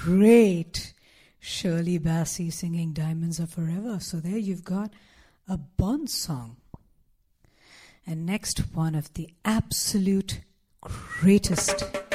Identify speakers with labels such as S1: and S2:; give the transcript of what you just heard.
S1: great Shirley Bassey singing Diamonds Are Forever. So there you've got a Bond song. And next, one of the absolute greatest